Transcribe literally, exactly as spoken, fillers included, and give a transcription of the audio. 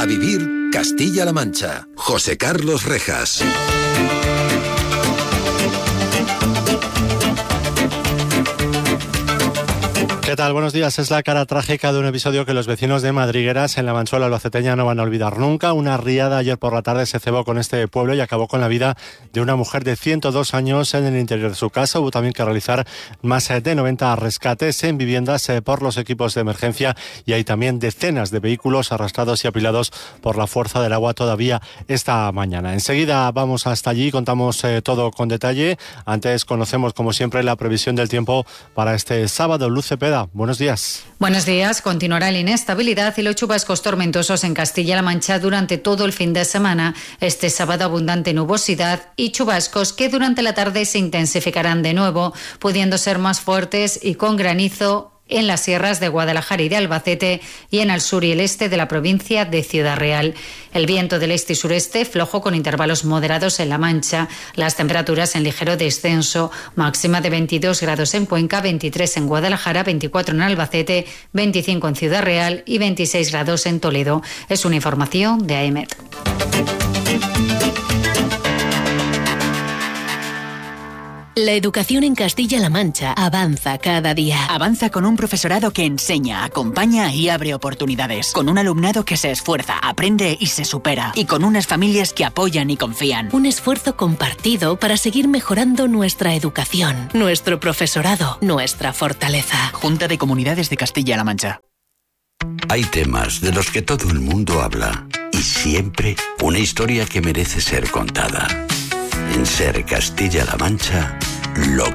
A vivir Castilla-La Mancha. José Carlos Rejas. ¿Qué tal? Buenos días. Es la cara trágica de un episodio que los vecinos de Madrigueras, en la Manchuela albaceteña, no van a olvidar nunca. Una riada ayer por la tarde se cebó con este pueblo y acabó con la vida de una mujer de ciento dos años en el interior de su casa. Hubo también que realizar más de noventa rescates en viviendas por los equipos de emergencia y hay también decenas de vehículos arrastrados y apilados por la fuerza del agua todavía esta mañana. Enseguida vamos hasta allí, contamos eh, todo con detalle. Antes conocemos, como siempre, la previsión del tiempo para este sábado. Luz Cepeda, buenos días. Buenos días. Continuará la inestabilidad y los chubascos tormentosos en Castilla-La Mancha durante todo el fin de semana. Este sábado abundante nubosidad y chubascos que durante la tarde se intensificarán de nuevo, pudiendo ser más fuertes y con granizo en las sierras de Guadalajara y de Albacete y en el sur y el este de la provincia de Ciudad Real. El viento del este y sureste flojo con intervalos moderados en La Mancha. Las temperaturas en ligero descenso, máxima de veintidós grados en Cuenca, veintitrés en Guadalajara, veinticuatro en Albacete, veinticinco en Ciudad Real y veintiséis grados en Toledo. Es una información de A E M E T. La educación en Castilla-La Mancha avanza cada día. Avanza con un profesorado que enseña, acompaña y abre oportunidades. Con un alumnado que se esfuerza, aprende y se supera. Y con unas familias que apoyan y confían. Un esfuerzo compartido para seguir mejorando nuestra educación, nuestro profesorado, nuestra fortaleza. Junta de Comunidades de Castilla-La Mancha. Hay temas de los que todo el mundo habla. Y siempre una historia que merece ser contada. En Ser Castilla-La Mancha, lo